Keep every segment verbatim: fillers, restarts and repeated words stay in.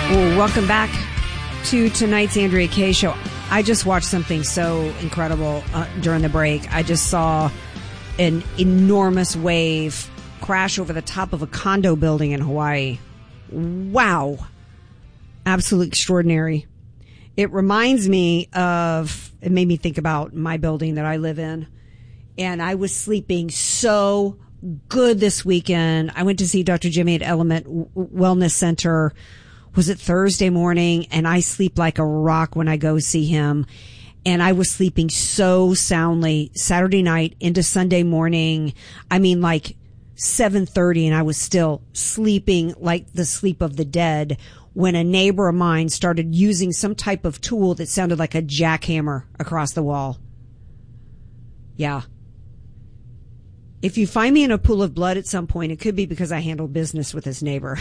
Well, welcome back to tonight's Andrea Kaye Show. I just watched something so incredible uh, during the break. I just saw an enormous wave crash over the top of a condo building in Hawaii. Wow. Absolutely extraordinary. It reminds me of, it made me think about my building that I live in. And I was sleeping so good this weekend. I went to see Doctor Jimmy at Element Wellness Center. Was it Thursday morning? And I sleep like a rock when I go see him. And I was sleeping so soundly Saturday night into Sunday morning. I mean, like seven thirty, and I was still sleeping like the sleep of the dead when a neighbor of mine started using some type of tool that sounded like a jackhammer across the wall. Yeah. If you find me in a pool of blood at some point, it could be because I handled business with his neighbor.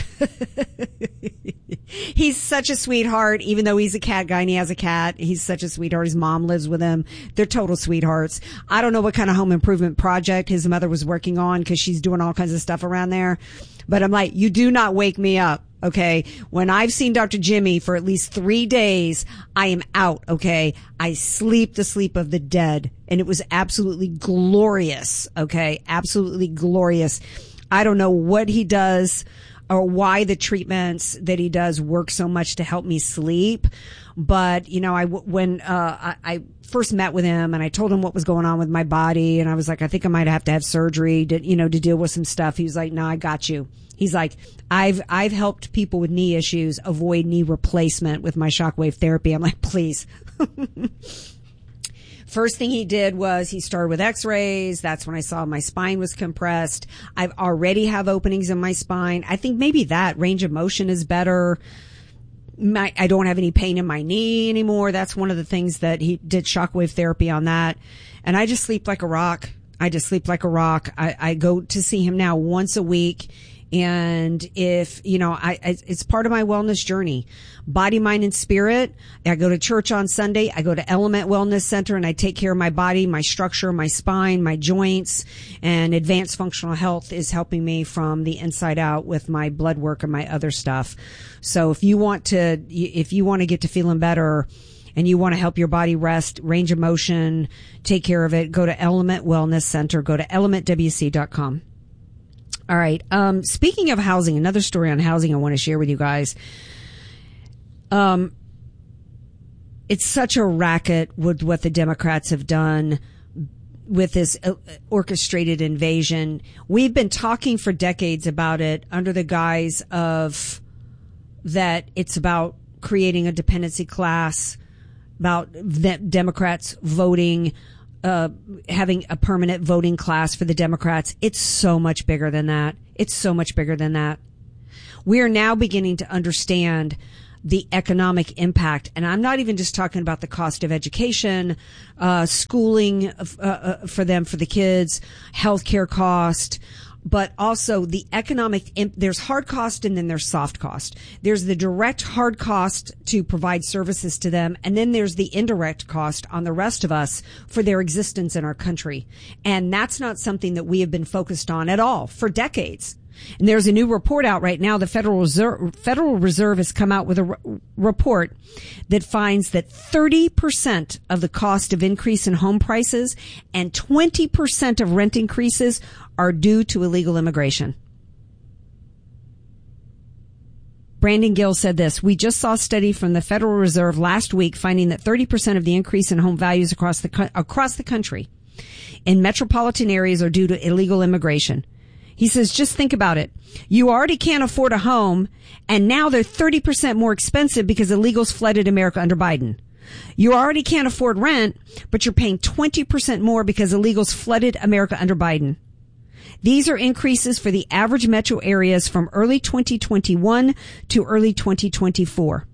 He's such a sweetheart, even though he's a cat guy and he has a cat. He's such a sweetheart. His mom lives with him. They're total sweethearts. I don't know what kind of home improvement project his mother was working on because she's doing all kinds of stuff around there. But I'm like, you do not wake me up. Okay. When I've seen Doctor Jimmy for at least three days, I am out. Okay. I sleep the sleep of the dead, and it was absolutely glorious. Okay. Absolutely glorious. I don't know what he does or why the treatments that he does work so much to help me sleep. But, you know, I, when, uh, I, I first met with him and I told him what was going on with my body, and I was like, I think I might have to have surgery to, you know, to deal with some stuff. He was like, no, I got you. He's like, I've, I've helped people with knee issues avoid knee replacement with my shockwave therapy. I'm like, please. First thing he did was he started with x-rays. That's when I saw my spine was compressed. I've already have openings in my spine. I think maybe that range of motion is better. My, I don't have any pain in my knee anymore. That's one of the things that he did shockwave therapy on that. And I just sleep like a rock. I just sleep like a rock. I, I go to see him now once a week. And if, you know, I, I, it's part of my wellness journey, body, mind, and spirit. I go to church on Sunday. I go to Element Wellness Center and I take care of my body, my structure, my spine, my joints, and advanced functional health is helping me from the inside out with my blood work and my other stuff. So if you want to, if you want to get to feeling better and you want to help your body rest, range of motion, take care of it, go to Element Wellness Center, go to element w c dot com. All right. Um, speaking of housing, another story on housing I want to share with you guys. Um, it's such a racket with what the Democrats have done with this orchestrated invasion. We've been talking for decades about it under the guise of that it's about creating a dependency class, about the Democrats voting Uh, having a permanent voting class for the Democrats. It's so much bigger than that. It's so much bigger than that. We are now beginning to understand the economic impact. And I'm not even just talking about the cost of education, uh, schooling uh, uh, for them, for the kids, healthcare cost, but also the economic, imp- there's hard cost and then there's soft cost. There's the direct hard cost to provide services to them. And then there's the indirect cost on the rest of us for their existence in our country. And that's not something that we have been focused on at all for decades. And there's a new report out right now. The Federal Reserve, Federal Reserve has come out with a re- report that finds that thirty percent of the cost of increase in home prices and twenty percent of rent increases are due to illegal immigration. Brandon Gill said this: we just saw a study from the Federal Reserve last week finding that thirty percent of the increase in home values across the across the country in metropolitan areas are due to illegal immigration. He says, just think about it. You already can't afford a home, and now they're thirty percent more expensive because illegals flooded America under Biden. You already can't afford rent, but you're paying twenty percent more because illegals flooded America under Biden. These are increases for the average metro areas from early twenty twenty-one to early twenty twenty-four.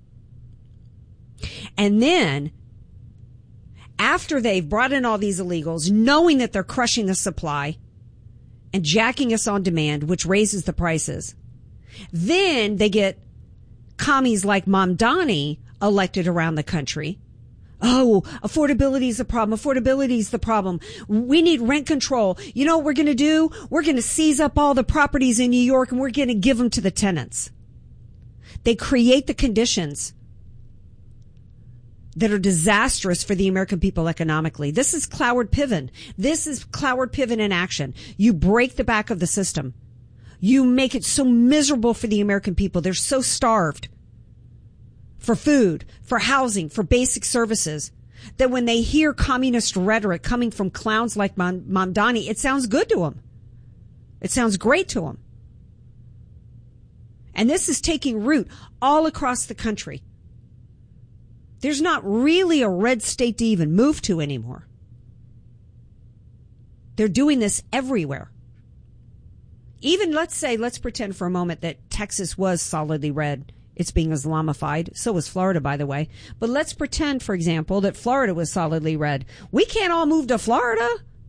And then, after they've brought in all these illegals, knowing that they're crushing the supply and jacking us on demand, which raises the prices, then they get commies like Mamdani elected around the country. Oh, affordability is the problem. Affordability is the problem. We need rent control. You know what we're going to do? We're going to seize up all the properties in New York and we're going to give them to the tenants. They create the conditions that are disastrous for the American people economically. This is Cloward Piven. This is Cloward Piven in action. You break the back of the system. You make it so miserable for the American people. They're so starved for food, for housing, for basic services, that when they hear communist rhetoric coming from clowns like Mamdani, it sounds good to them. It sounds great to them. And this is taking root all across the country. There's not really a red state to even move to anymore. They're doing this everywhere. Even, let's say, let's pretend for a moment that Texas was solidly red. It's being Islamified. So was Florida, by the way. But let's pretend, for example, that Florida was solidly red. We can't all move to Florida.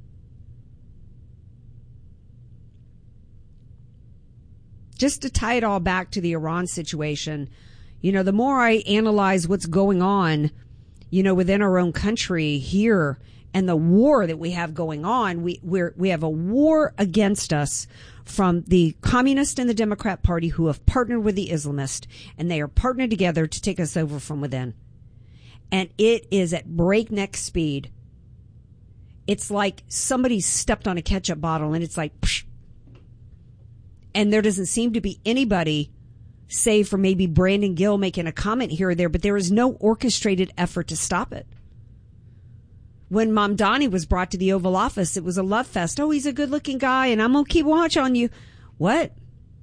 Just to tie it all back to the Iran situation, you know, the more I analyze what's going on, you know, within our own country here and the war that we have going on, we we're, we have a war against us from the Communist and the Democrat Party, who have partnered with the Islamist, and they are partnered together to take us over from within. And it is at breakneck speed. It's like somebody stepped on a ketchup bottle and it's like, psh. And there doesn't seem to be anybody, save for maybe Brandon Gill making a comment here or there, but there is no orchestrated effort to stop it. When Mamdani was brought to the Oval Office, it was a love fest. Oh, he's a good-looking guy, and I'm going to keep watch on you. What?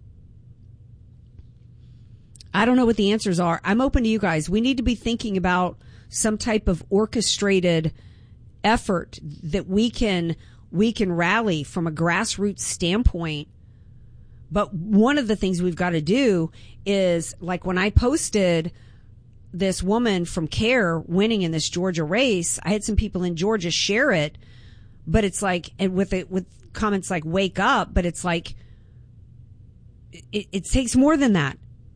I don't know what the answers are. I'm open to you guys. We need to be thinking about some type of orchestrated effort that we can we can rally from a grassroots standpoint. But one of the things we've got to do is, like when I posted this woman from CARE winning in this Georgia race, I had some people in Georgia share it, but it's like, and with it, with comments like "wake up," but it's like, it, it takes more than that.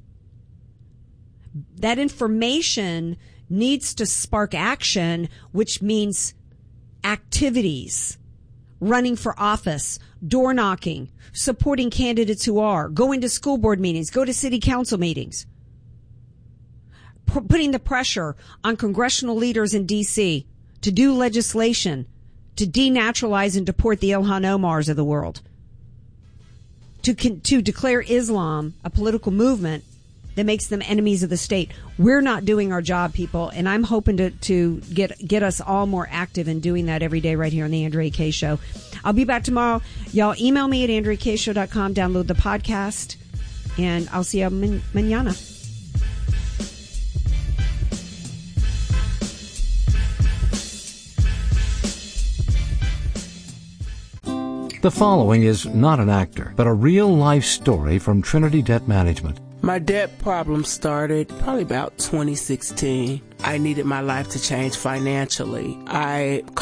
That information needs to spark action, which means activities, running for office, door knocking, supporting candidates who are, going to school board meetings, go to city council meetings, P- putting the pressure on congressional leaders in D C to do legislation to denaturalize and deport the Ilhan Omars of the world, to con- to declare Islam a political movement that makes them enemies of the state. We're not doing our job, people, and I'm hoping to, to get get us all more active in doing that every day right here on the Andrea Kaye Show. I'll be back tomorrow. Y'all email me at andrea kaye show dot com, download the podcast, and I'll see you man- mañana. The following is not an actor, but a real-life story from Trinity Debt Management. My debt problem started probably about twenty sixteen. I needed my life to change financially. I